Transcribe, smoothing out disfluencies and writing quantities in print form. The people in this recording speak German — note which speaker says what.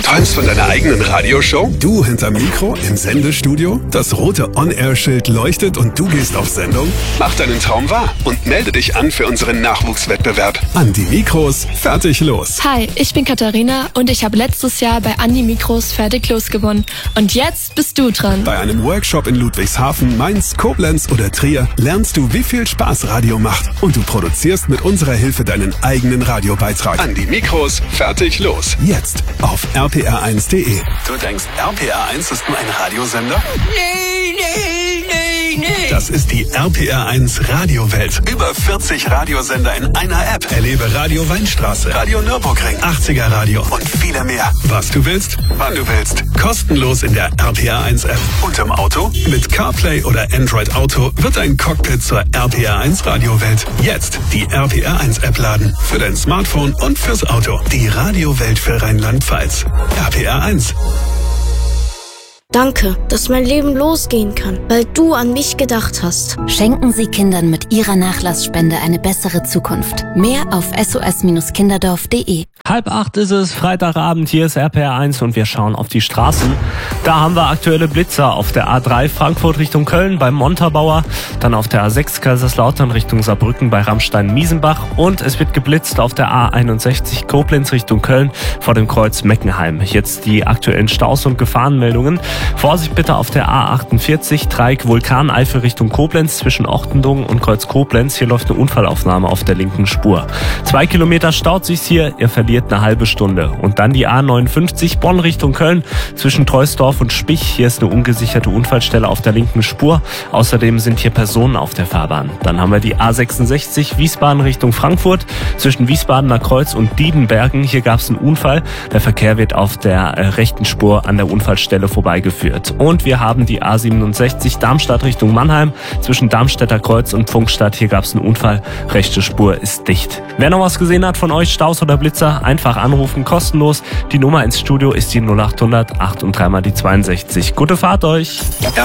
Speaker 1: träumst von deiner eigenen Radioshow?
Speaker 2: Du hinterm Mikro im Sendestudio? Das rote On-Air-Schild leuchtet und du gehst auf Sendung?
Speaker 1: Mach deinen Traum wahr und melde dich an für unseren Nachwuchswettbewerb.
Speaker 2: An die Mikros, fertig los.
Speaker 3: Hi, ich bin Katharina und ich habe letztes Jahr bei An die Mikros fertig los gewonnen. Und jetzt bist du dran.
Speaker 2: Bei einem Workshop in Ludwigshafen, Mainz, Koblenz oder Trier lernst du, wie viel Spaß Radio macht. Und du produzierst mit unserer Hilfe deinen eigenen Radiobeitrag.
Speaker 1: An die Mikros, fertig los.
Speaker 2: Jetzt auf rpr1.de.
Speaker 1: Du denkst, RPR1 ist nur ein Radiosender?
Speaker 2: Nee. Das ist die RPR1 Radiowelt.
Speaker 1: Über 40 Radiosender in einer App.
Speaker 2: Erlebe Radio Weinstraße,
Speaker 1: Radio Nürburgring,
Speaker 2: 80er Radio
Speaker 1: und viele mehr.
Speaker 2: Was du willst,
Speaker 1: Wann du willst.
Speaker 2: kostenlos in der RPR1 App.
Speaker 1: Und im Auto?
Speaker 2: Mit CarPlay oder Android Auto wird ein Cockpit zur RPR1 Radiowelt. Jetzt die RPR1 App laden. Für dein Smartphone und fürs Auto. Die Radiowelt für Rheinland-Pfalz. RPR1.
Speaker 4: Danke, dass mein Leben losgehen kann, weil du an mich gedacht hast.
Speaker 5: Schenken Sie Kindern mit Ihrer Nachlassspende eine bessere Zukunft. Mehr auf sos-kinderdorf.de.
Speaker 6: 7:30 ist es, Freitagabend, hier ist RPR1 und wir schauen auf die Straßen. Da haben wir aktuelle Blitzer auf der A3 Frankfurt Richtung Köln beim Montabaur, dann auf der A6 Kaiserslautern Richtung Saarbrücken bei Rammstein-Miesenbach und es wird geblitzt auf der A61 Koblenz Richtung Köln vor dem Kreuz Meckenheim. Jetzt die aktuellen Staus und Gefahrenmeldungen. Vorsicht bitte auf der A48 Dreieck Vulkaneifel Richtung Koblenz zwischen Ochtendungen und Kreuz Koblenz. Hier läuft eine Unfallaufnahme auf der linken Spur. 2 Kilometer staut sich's hier, ihr verliert eine halbe Stunde. Und dann die A59 Bonn Richtung Köln zwischen Treusdorf und Spich. Hier ist eine ungesicherte Unfallstelle auf der linken Spur. Außerdem sind hier Personen auf der Fahrbahn. Dann haben wir die A66 Wiesbaden Richtung Frankfurt zwischen Wiesbadener Kreuz und Diedenbergen. Hier gab es einen Unfall. Der Verkehr wird auf der rechten Spur an der Unfallstelle vorbeigeführt. Und wir haben die A67 Darmstadt Richtung Mannheim zwischen Darmstädter Kreuz und Pfungstadt. Hier gab es einen Unfall. Rechte Spur ist dicht. Wer noch was gesehen hat von euch, Staus oder Blitzer, einfach anrufen, kostenlos. Die Nummer ins Studio ist die 0800 8 und 3 mal die 62. Gute Fahrt euch!